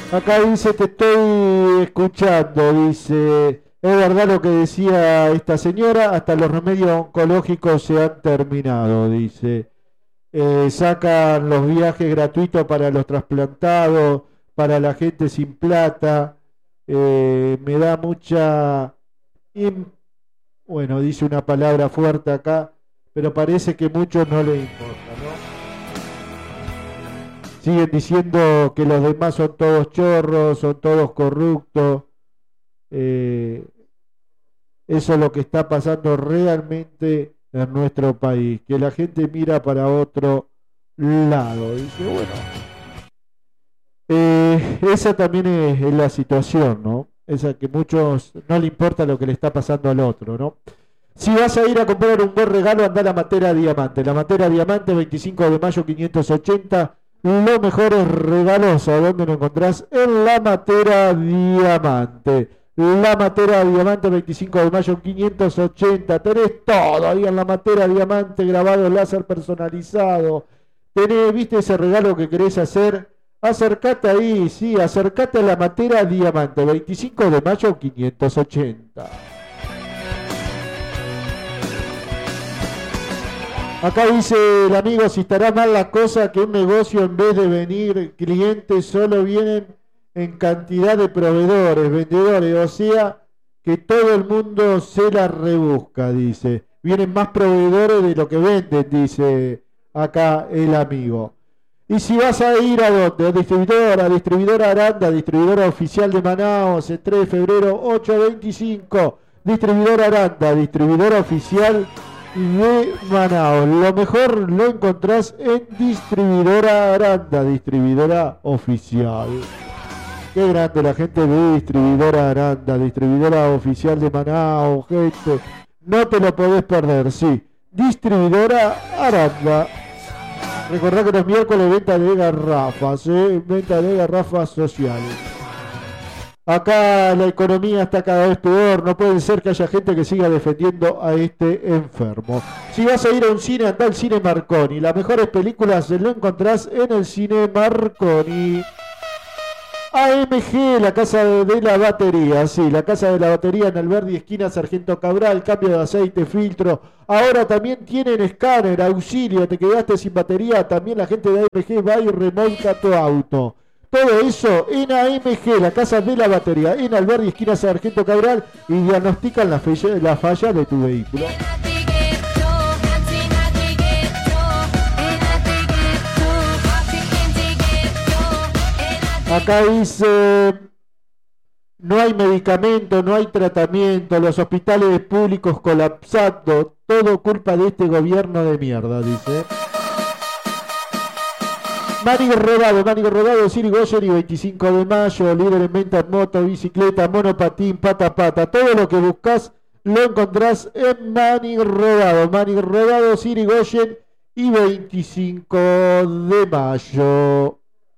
Acá dice, te estoy escuchando, dice, es verdad lo que decía esta señora, hasta los remedios oncológicos se han terminado, dice. Sacan los viajes gratuitos para los trasplantados, para la gente sin plata, me da mucha... im- Bueno, dice una palabra fuerte acá, pero parece que a muchos no les importa, ¿no? Siguen diciendo que los demás son todos chorros, son todos corruptos. Eh, Eso es lo que está pasando realmente en nuestro país, que la gente mira para otro lado. Dice, bueno, esa también es la situación, ¿no? Esa que muchos no le importa lo que le está pasando al otro, ¿no? Si vas a ir a comprar un buen regalo, anda a la Matera Diamante. La Matera Diamante, 25 de mayo 580. Los mejores regalos, ¿a dónde lo encontrás? En la Matera Diamante. La Matera Diamante, 25 de mayo 580. Tenés todo ahí en la Matera Diamante, grabado láser personalizado. Tenés, ¿viste ese regalo que querés hacer? Acercate ahí, sí, acercate a la Matera Diamante, 25 de mayo 580. Acá dice el amigo, si estará mal la cosa que un negocio en vez de venir clientes solo vienen en cantidad de proveedores, vendedores, o sea que todo el mundo se la rebusca, dice. Vienen más proveedores de lo que venden, dice acá el amigo. Y si vas a ir a dónde, distribuidora Aranda, distribuidora oficial de Manaos, el 3 de febrero 825, distribuidora Aranda, distribuidora oficial de Manaos. Lo mejor lo encontrás en distribuidora Aranda, distribuidora oficial. Qué grande la gente de distribuidora Aranda, distribuidora oficial de Manaos, gente. No te lo podés perder, sí. Distribuidora Aranda. Recordá que los miércoles venta de garrafas, venta de garrafas sociales. Acá la economía está cada vez peor, no puede ser que haya gente que siga defendiendo a este enfermo. Si vas a ir a un cine, anda al cine Marconi. Las mejores películas lo encontrás en el cine Marconi. AMG, la casa de la batería, sí, la casa de la batería en Alberdi, esquina Sargento Cabral, cambio de aceite, filtro. Ahora también tienen escáner, auxilio, te quedaste sin batería, también la gente de AMG va y remolca tu auto. Todo eso en AMG, la casa de la batería, en Alberdi, esquina Sargento Cabral, y diagnostican la falla de tu vehículo. Acá dice, no hay medicamento, no hay tratamiento, los hospitales públicos colapsando, todo culpa de este gobierno de mierda, dice. Mánico Rodado, Sirigoyen y 25 de mayo, líder en venta en moto, bicicleta, monopatín, pata pata, todo lo que buscas lo encontrás en Mánico Rodado, Sirigoyen y 25 de mayo.